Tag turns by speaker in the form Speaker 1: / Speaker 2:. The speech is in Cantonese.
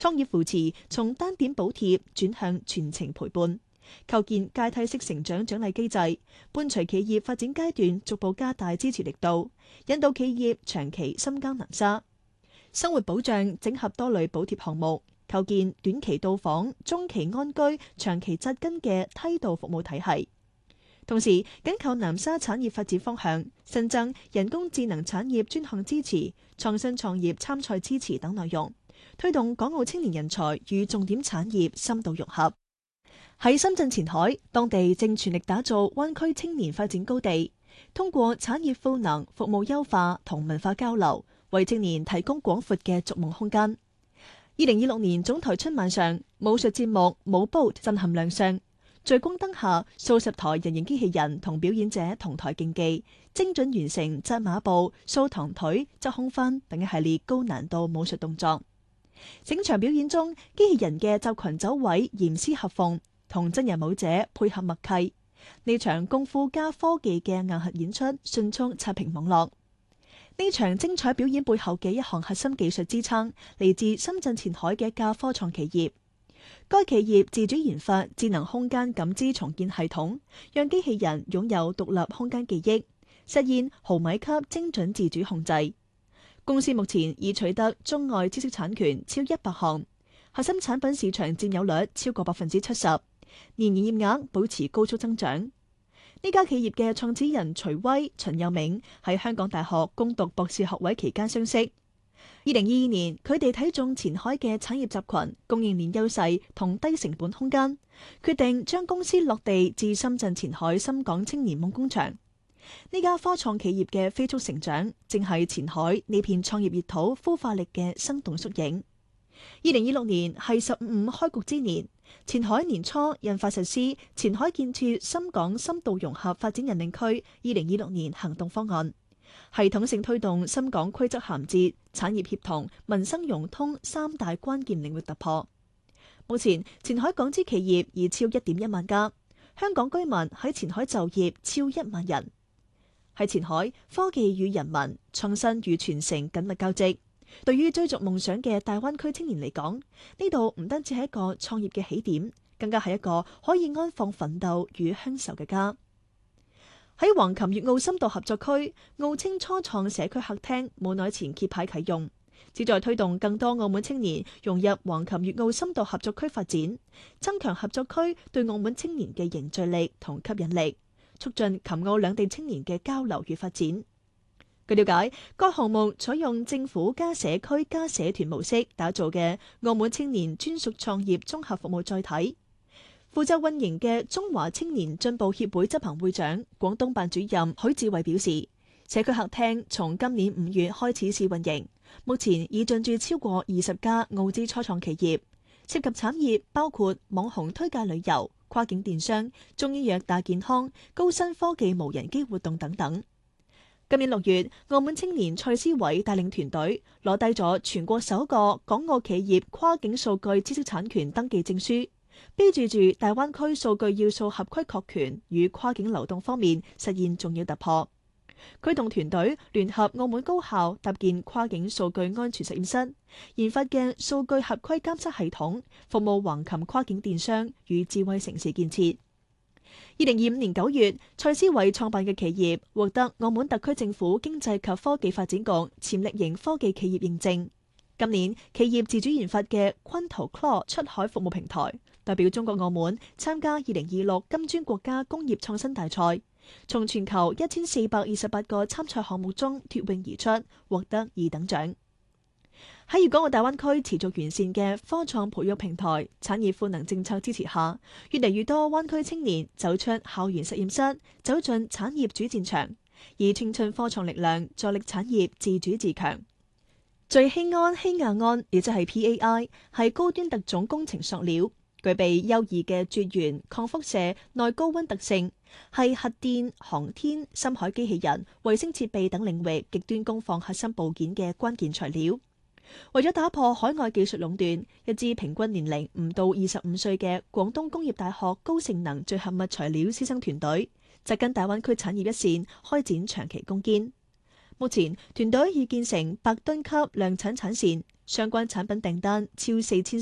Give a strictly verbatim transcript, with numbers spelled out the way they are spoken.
Speaker 1: 創業扶持從單點補貼轉向全程陪伴，構建階梯式成長獎勵機制，伴隨企業發展階段逐步加大支持力度，引導企業長期深耕南沙。生活保障整合多類補貼項目，構建短期到訪、中期安居、長期扎根嘅梯度服務體系。同時緊扣南沙產業發展方向，新增人工智能產業專項支持、創新創業參賽支持等內容，推動港澳青年人才與重點產業深度融合。喺深圳前海，當地正全力打造灣區青年發展高地，通過產業賦能、服務優化同文化交流，為青年提供廣闊嘅逐夢空間。二零二六年總台春晚上，武術節目舞 boat 震撼亮相。聚光燈下，數十台人形機器人同表演者同台競技，精準完成紮馬步、掃堂腿、側空翻等一系列高難度武術動作。整場表演中，機器人嘅集群走位嚴絲合縫，同真人舞者配合默契。呢場功夫加科技嘅硬核演出迅速刷屏網絡。呢場精彩表演背後嘅一項核心技術支撐，嚟自深圳前海嘅一家科創企業。該企業自主研發智能空間感知重建系統，讓機器人擁有獨立空間記憶，實現毫米級精準自主控制。公司目前已取得中外知識產權超一百項，核心產品市場佔有率超過百分之七十，年營業額保持高速增長。呢家企業嘅創始人徐威、秦佑銘喺香港大學攻讀博士學位期間相識。二零二二年，佢哋睇中前海嘅產業集群、供應鏈優勢同低成本空間，決定將公司落地至深圳前海深港青年夢工場。呢家科創企業嘅飛速成長，正係前海呢片創業熱土孵化力嘅生動縮影。二零二六年係十五五開局之年，前海年初印發實施《前海建設深港深度融合發展引領區二零二六年行動方案》。系統性推動深港規則銜接、產業協同、民生融通三大關鍵領域突破。目前前海港資企業已超一點一萬家，香港居民喺前海就業超一萬人。喺前海，科技與人民、創新與傳承緊密交織。對於追逐夢想嘅大灣區青年嚟講，呢度唔單止係一個創業嘅起點，更加係一個可以安放奮鬥與鄉愁嘅家。喺橫琴粵澳深度合作區，澳青初創社區客廳冇耐前揭牌啟用，旨在推動更多澳門青年融入橫琴粵澳深度合作區發展，增強合作區對澳門青年嘅凝聚力同吸引力，促進琴澳兩地青年嘅交流與發展。據了解，該項目採用政府加社區加社團模式打造嘅澳門青年專屬創業綜合服務載體。負責運營嘅中華青年進步協會執行會長、廣東辦主任許志偉表示，社區客廳從今年五月開始試運營，目前已進駐超過二十家澳資初創企業，涉及產業包括網紅推介旅遊、跨境電商、中醫藥大健康、高新科技無人機活動等等。今年六月，澳門青年蔡思偉帶領團隊攞低咗全國首個港澳企業跨境數據知識產權登記證書，標誌住大灣區數據要素合規確權與跨境流動方面實現重要突破。佢同團隊聯合澳門高校搭建跨境數據安全實驗室，研發嘅數據合規監測系統，服務橫琴跨境電商與智慧城市建設。二零二五年九月，蔡思偉創辦嘅企業獲得澳門特區政府經濟及科技發展局潛力型科技企業認證。今年，企業自主研發嘅昆圖 Claw 出海服務平台，代表中國澳門參加二零二六金磚國家工業創新大賽，從全球一千四百二十八個參賽項目中脫穎而出，獲得二等獎。喺粵港澳大灣區持續完善嘅科創培育平台、產業賦能政策支持下，越嚟越多灣區青年走出校園實驗室，走進產業主戰場，以青春科創力量助力產業自主自強。聚氰胺氰亞胺，亦即係 P A I， 係高端特種工程塑料，具備優異嘅絕緣、抗輻射、耐高溫特性，係核電、航天、深海機器人、衛星設備等領域極端工況核心部件嘅關鍵材料。為咗打破海外技術壟斷，一支平均年齡唔到二十五歲嘅廣東工業大學高性能聚合物材料師生團隊，扎根大灣區產業一線，開展長期攻堅。 目前團隊已建成百噸級量產產線，相關產品訂單超四千